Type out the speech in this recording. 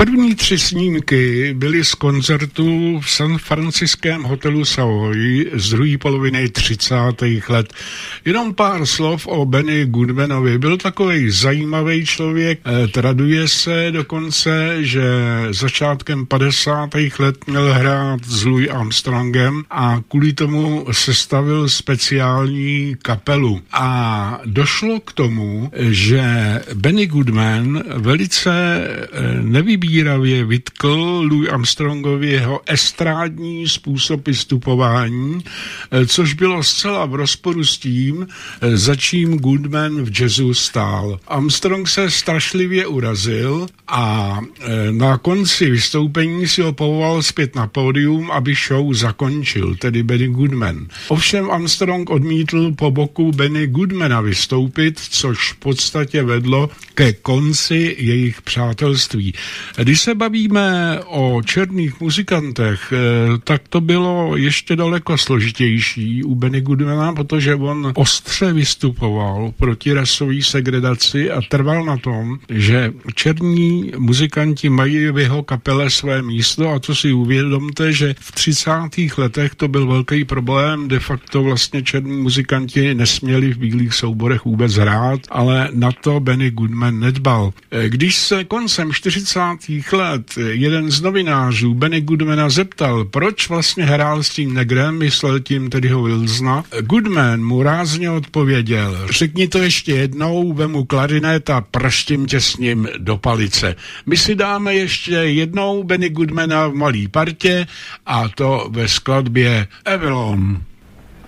První 3 snímky byly z koncertu v San Franciském hotelu Savoy z druhé poloviny 30. let. Jenom pár slov o Benny Goodmanovi. Byl takovej zajímavý člověk. Traduje se dokonce, že začátkem 50. let měl hrát s Louis Armstrongem a kvůli tomu sestavil speciální kapelu. A došlo k tomu, že Benny Goodman velice nevybíravě vytkl Louis Armstrongovi jeho estrádní způsob vystupování, což bylo zcela v rozporu s tím, za čím Goodman v jazzu stál. Armstrong se strašlivě urazil a na konci vystoupení si ho povolal zpět na pódium, aby show zakončil, tedy Benny Goodman. Ovšem Armstrong odmítl po boku Benny Goodmana vystoupit, což v podstatě vedlo ke konci jejich přátelství. Když se bavíme o černých muzikantech, tak to bylo ještě daleko složitější u Benny Goodmana, protože on ostře vystupoval proti rasové segregaci a trval na tom, že černí muzikanti mají v jeho kapele své místo, a to si uvědomte, že v 30. letech to byl velký problém, de facto vlastně černí muzikanti nesměli v bílých souborech vůbec hrát, ale na to Benny Goodman nedbal. Když se koncem 40. let jeden z novinářů Benny Goodmana zeptal, proč vlastně hrál s tím negrem, myslel tím Teddyho Wilsona, Goodman mu rázně odpověděl, řekni to ještě jednou, vemu klarinet a praštím tě s ním do palice. My si dáme ještě jednou Benny Goodmana v malý partě a to ve skladbě Avalon.